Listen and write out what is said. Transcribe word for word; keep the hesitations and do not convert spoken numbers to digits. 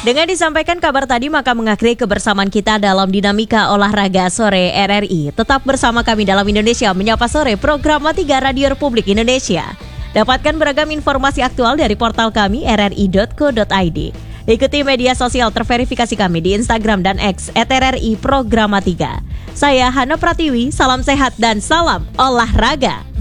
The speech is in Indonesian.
Dengan disampaikan kabar tadi, maka mengakhiri kebersamaan kita dalam Dinamika Olahraga Sore R R I. Tetap bersama kami dalam Indonesia Menyapa Sore, program tiga Radio Republik Indonesia. Dapatkan beragam informasi aktual dari portal kami r r i dot co dot i d. Ikuti media sosial terverifikasi kami di Instagram dan X et r r i Programa tiga. Saya Hana Pratiwi, salam sehat dan salam olahraga.